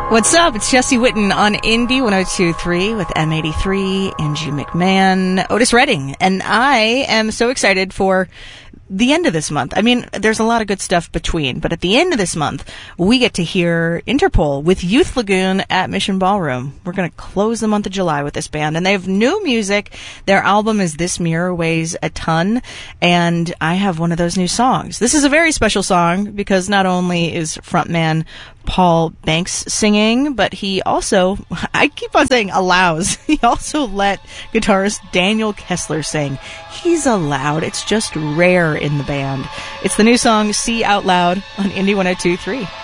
What's up? It's Jesse Witten on Indie 102.3 with M83, Angie McMahon, Otis Redding, and I am so excited for the end of this month. I mean, there's a lot of good stuff between, but at the end of this month, we get to hear Interpol with Youth Lagoon at Mission Ballroom. We're going to close the month of July with this band, and they have new music. Their album is This Mirror Weighs a Ton, and I have one of those new songs. This is a very special song because not only is frontman Paul Banks singing, but he also, I keep on saying allows, he also let guitarist Daniel Kessler sing. He's allowed. It's just rare in the band. It's the new song, See Out Loud, on Indie 102.3.